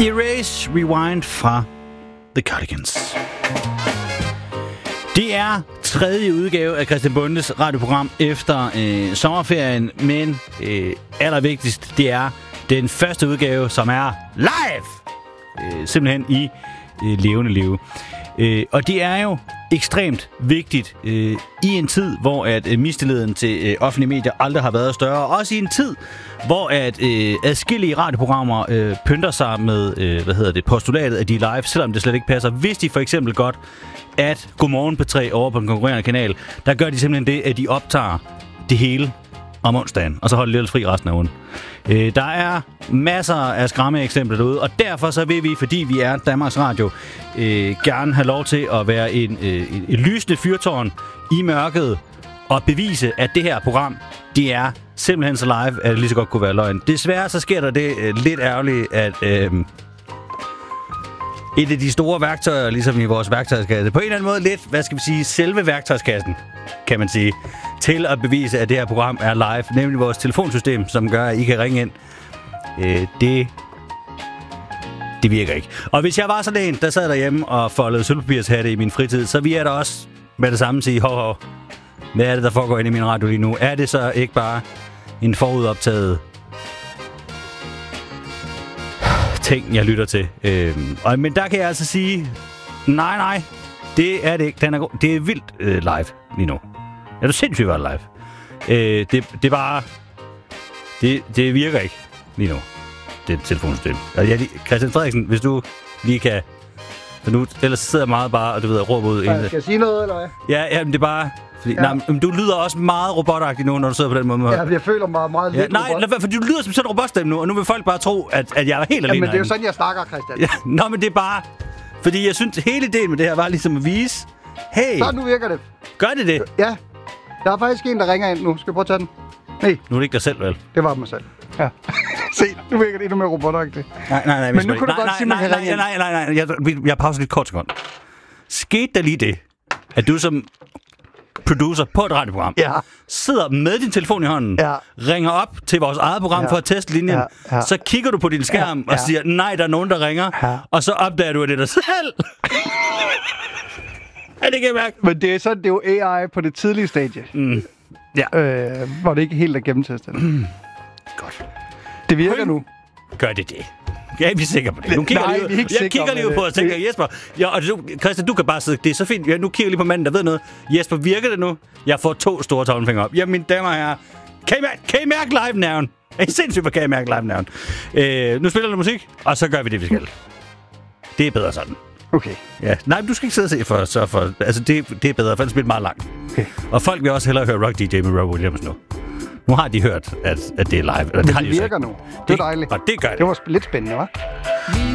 Erase Rewind fra The Cardigans. Det er tredje udgave af Christian Bondes radioprogram efter sommerferien, men allervigtigst, det er den første udgave, som er live! Simpelthen i levende liv. Og det er jo ekstremt vigtigt i en tid, hvor at mistilliden til offentlige medier aldrig har været større. Også i en tid, hvor at adskillige radioprogrammer pynter sig med postulatet, at de er live, selvom det slet ikke passer. Hvis de for eksempel godt, at Godmorgen P3 over på den konkurrerende kanal, der gør de simpelthen det, at de optager det hele om onsdagen, og så holder de ellers fri resten af ugen. Der er masser af skræmme eksempler derude, og derfor så vil vi, fordi vi er Danmarks Radio, gerne have lov til at være et lysende fyrtårn i mørket og bevise, at det her program, det er simpelthen så live, at det lige så godt kunne være løgn. Desværre så sker der det lidt ærgerligt, at et af de store værktøjer, ligesom i vores værktøjskasse, på en eller anden måde lidt, selve værktøjskassen, kan man sige, til at bevise, at det her program er live, nemlig vores telefonsystem, som gør, at I kan ringe ind. Det virker ikke. Og hvis jeg var sådan en, der sad derhjemme og foldede sølvpapirshatte i min fritid, så vil jeg da også med det samme sige, hvad er det, der foregår inde i min radio lige nu? Er det så ikke bare en forudoptaget ting, jeg lytter til? Men der kan jeg altså sige, nej, det er det ikke. Det er vildt live lige nu. Er du sindssygt godt live? Det er bare... Det virker ikke lige nu, det telefonsystem. Christian Frederiksen, hvis du lige kan... For nu, ellers sidder jeg meget bare, og du ved, og råber ud... Skal jeg sige noget, eller hvad? Ja, men det er bare... Fordi, ja. Men du lyder også meget robotagtig nu, når du sidder på den måde. Ja, jeg føler mig meget lidt robot. For du lyder som sådan en robotstemme nu, og nu vil folk bare tro, at jeg er helt alene. Men det er jo sådan, jeg snakker, Christian. Ja, men det er bare... Fordi jeg synes, hele ideen med det her var ligesom at vise... Hey! Så nu virker det. Gør det? Ja. Der er faktisk en, der ringer ind nu. Skal vi prøve at tage den? Nej. Nu er det ikke dig selv, vel? Det var mig selv. Ja. Se, nu virker det endnu mere robotagtigt. Nej. Men nu kunne du godt sige, man kan ringe ind. Nej. Jeg pauser lidt kort sekund. Skete der lige det, at du som producer på et radioprogram sidder med din telefon i hånden, ringer op til vores eget program for at teste linjen, så kigger du på din skærm og siger, nej, der er nogen, der ringer, og så opdager du, at det er dig selv. Ja, det kan jeg mærke. Men det er sådan, det er jo AI på det tidlige stadie. Ja. Hvor det ikke helt er gennemtestet. Godt. Det virker nu. Gør det? Ja, vi er sikre på det. Nu kigger jeg kigger lige på og tænker, Jesper, og Christian, du kan bare sidde, det er så fint. Nu kigger jeg lige på manden, der ved noget. Jesper, virker det nu? Jeg får 2 store tommelfingre op. Jamen, mine damer og herrer, kan I mærke live-nerven? Er I sindssygt, hvor kan I mærke live-nerven? Nu spiller du musik, og så gør vi det, vi skal. Det er bedre sådan. Okay. Ja. Nej, men du skal ikke sidde og se for altså, det er bedre, for ellers bliver det meget langt. Okay. Og folk vil også hellere høre Rock DJ med Rob Williams nu. Nu har de hørt, at det er live. Men det virker nu. Det er dejligt. Og det gør det. Det var lidt spændende, hva'?